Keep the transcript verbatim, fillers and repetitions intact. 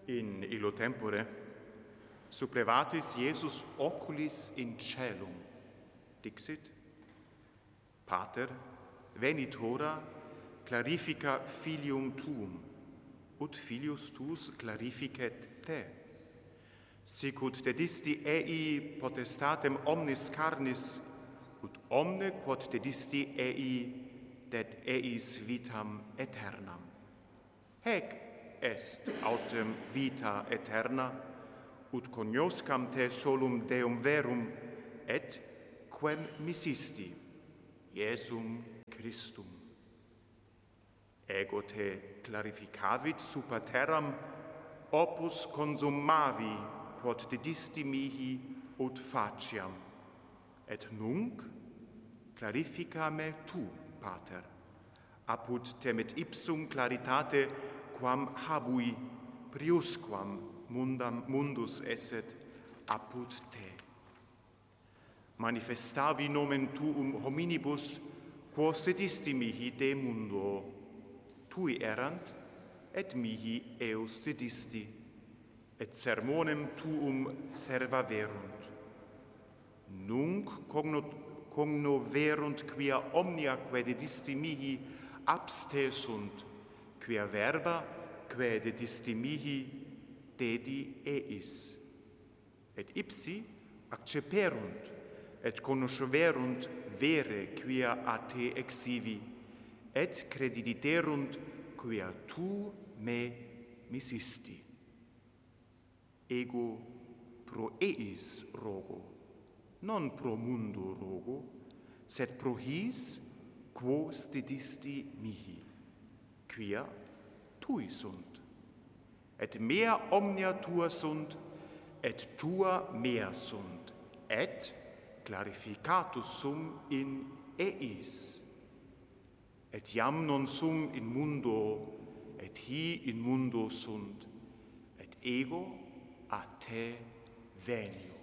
In illo tempore supplevatis Iesus oculis in caelum, dixit: Pater, venit hora, clarifica filium tuum, ut filius tuus clarificet te. Sicut dedisti ei potestatem omnis carnis, ut omne quod dedisti ei, det eis vitam aeternam. Hec est autem vita aeterna, ut cognoscam te solum Deum verum, et quem missisti, Iesum Christum. Ego te clarificavit super terram, opus consummavi, quod dedisti mihi ut faciam. Et nunc clarifica me tu, Pater, apud temet ipsum claritate quam habui priusquam mundam, mundus esset apud te. Manifestavi nomen tuum hominibus, quos dedisti mihi de mundo, tui erant, et mihi eus dedisti, et sermonem tuum servaverunt. Nunc cogno, cognoverunt quia omniaque dedisti mihi abste sunt, quia verba quae dedisti mihi dedi eis. Et ipsi acceperunt, et conosceverunt vere quia a te exivi, et crediditerunt quia tu me missisti. Ego pro eis rogo, non pro mundo rogo, sed pro his quos dedisti mihi, quia tui sunt. Et mea omnia tua sunt, et tua mea sunt, et clarificatus sum in eis. Et iam non sum in mundo, et hi in mundo sunt, et ego a te venio.